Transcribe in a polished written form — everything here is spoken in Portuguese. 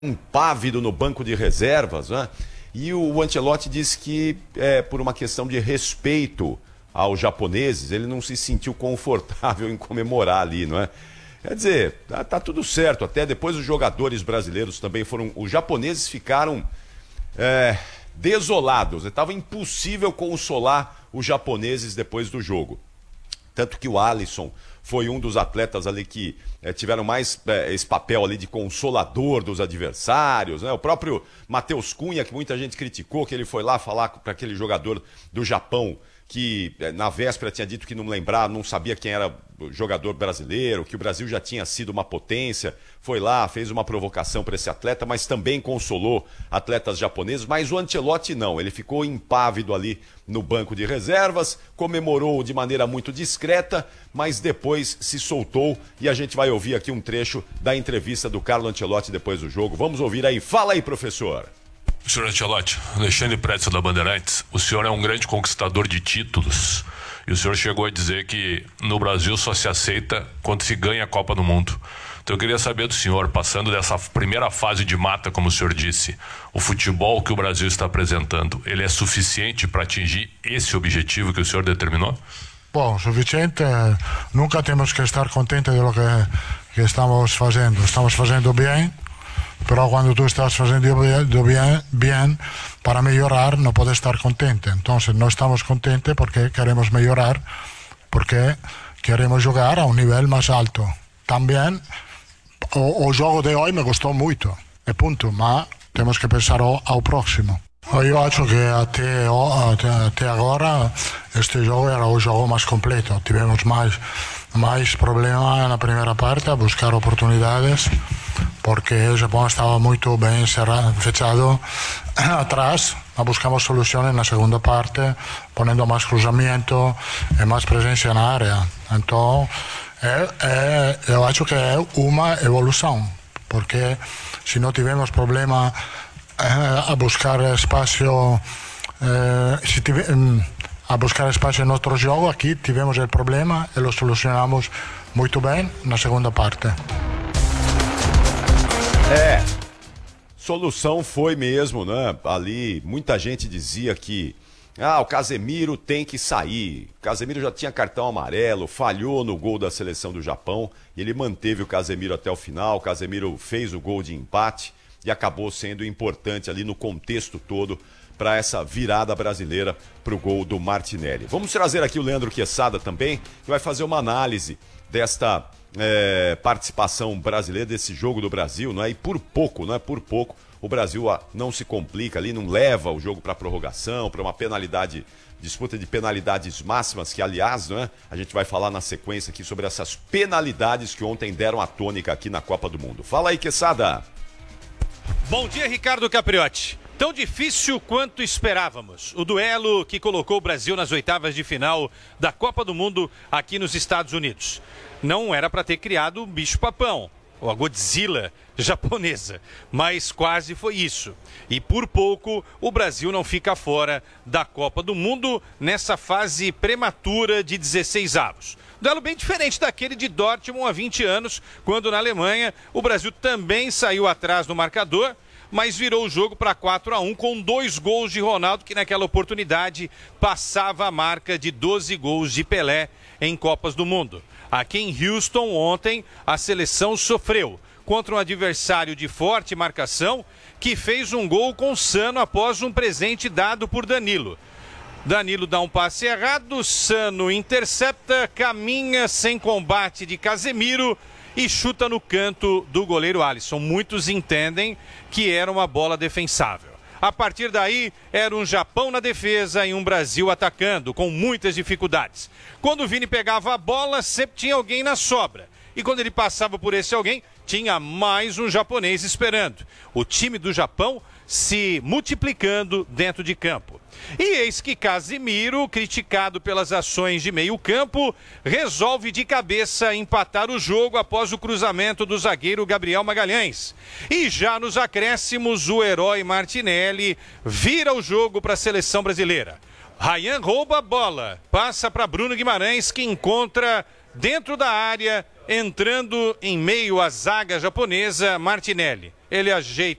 impávido no banco de reservas, né? E o Ancelotti disse que por uma questão de respeito aos japoneses, ele não se sentiu confortável em comemorar ali, não é? Quer dizer, tá tudo certo, até depois os jogadores brasileiros também foram, os japoneses ficaram desolados, estava impossível consolar os japoneses depois do jogo. Tanto que o Alisson foi um dos atletas ali que tiveram mais esse papel ali de consolador dos adversários, né? O próprio Matheus Cunha, que muita gente criticou, que ele foi lá falar para aquele jogador do Japão que na véspera tinha dito que não lembrava, não sabia quem era o jogador brasileiro, que o Brasil já tinha sido uma potência, foi lá, fez uma provocação para esse atleta, mas também consolou atletas japoneses, mas o Ancelotti não, ele ficou impávido ali no banco de reservas, comemorou de maneira muito discreta, mas depois se soltou e a gente vai ouvir aqui um trecho da entrevista do Carlo Ancelotti depois do jogo. Vamos ouvir aí, fala aí, professor. Senhor Ancelotti, Alexandre Pretzel da Bandeirantes, o senhor é um grande conquistador de títulos e o senhor chegou a dizer que no Brasil só se aceita quando se ganha a Copa do Mundo. Então eu queria saber do senhor, passando dessa primeira fase de mata, como o senhor disse, o futebol que o Brasil está apresentando, ele é suficiente para atingir esse objetivo que o senhor determinou? Bom, suficiente, nunca temos que estar contentes de lo que estamos fazendo. Estamos fazendo bem. Pero cuando tú estás haciendo bien para mejorar no puedes estar contente. Entonces no estamos contentos porque queremos mejorar, porque queremos jugar a un nivel más alto. También o juego de hoy me gustó mucho, e punto, ma temos que pensar ao próximo. Io acho que até agora este jogo era o jogo mais completo. Tivemos mais problemas na primeira parte a buscar oportunidades, porque o Japão estava muito bem fechado atrás. Buscamos soluções na segunda parte, ponendo mais cruzamento e mais presença na área. Então, eu acho que é uma evolução, porque se não tivermos problema a buscar espaço, a buscar espaço em outro jogo, aqui tivemos o problema e o solucionamos muito bem na segunda parte. Solução foi mesmo, né? Ali muita gente dizia que o Casemiro tem que sair. O Casemiro já tinha cartão amarelo, falhou no gol da seleção do Japão e ele manteve o Casemiro até o final. O Casemiro fez o gol de empate e acabou sendo importante ali no contexto todo para essa virada brasileira para o gol do Martinelli. Vamos trazer aqui o Leandro Quesada também, que vai fazer uma análise desta participação brasileira, desse jogo do Brasil, não é? E por pouco, o Brasil não se complica ali, não leva o jogo para prorrogação, para uma penalidade, disputa de penalidades máximas, que aliás, não é? A gente vai falar na sequência aqui sobre essas penalidades que ontem deram a tônica aqui na Copa do Mundo. Fala aí, Quesada. Bom dia, Ricardo Capriotti. Tão difícil quanto esperávamos. O duelo que colocou o Brasil nas oitavas de final da Copa do Mundo aqui nos Estados Unidos. Não era para ter criado o bicho-papão, ou a Godzilla japonesa, mas quase foi isso. E por pouco o Brasil não fica fora da Copa do Mundo nessa fase prematura de 16avos. Duelo bem diferente daquele de Dortmund há 20 anos, quando na Alemanha o Brasil também saiu atrás no marcador, mas virou o jogo para 4-1 com 2 gols de Ronaldo, que naquela oportunidade passava a marca de 12 gols de Pelé em Copas do Mundo. Aqui em Houston, ontem, a seleção sofreu contra um adversário de forte marcação que fez um gol com Sano após um presente dado por Danilo. Danilo dá um passe errado, Sano intercepta, caminha sem combate de Casemiro e chuta no canto do goleiro Alisson. Muitos entendem que era uma bola defensável. A partir daí, era um Japão na defesa e um Brasil atacando, com muitas dificuldades. Quando o Vini pegava a bola, sempre tinha alguém na sobra. E quando ele passava por esse alguém, tinha mais um japonês esperando. O time do Japão se multiplicando dentro de campo. E eis que Casemiro, criticado pelas ações de meio campo, resolve de cabeça empatar o jogo após o cruzamento do zagueiro Gabriel Magalhães. E já nos acréscimos, o herói Martinelli vira o jogo para a seleção brasileira. Ryan rouba a bola, passa para Bruno Guimarães, que encontra dentro da área, entrando em meio à zaga japonesa, Martinelli. ele ajeita